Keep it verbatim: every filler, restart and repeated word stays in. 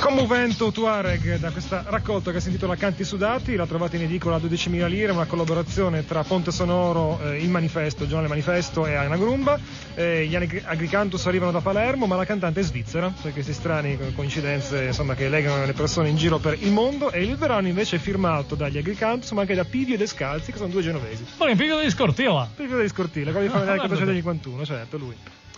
commovente Tuareg da questa raccolta che si intitola Canti Sudati, la trovate in edicola a dodicimila lire, una collaborazione tra Ponte Sonoro, eh, Il Manifesto, il giornale Manifesto e Ana Grumba. Eh, gli Agricantus arrivano da Palermo, ma la cantante è svizzera, per queste strane coincidenze insomma che legano le persone in giro per il mondo, e il brano invece è firmato dagli Agricantus ma anche da Pivio e Descalzi, che sono due genovesi. Poi Pivio di Scortilla. Pivio di Scortilla, quello di fare nel cinquantuno, certo, lui.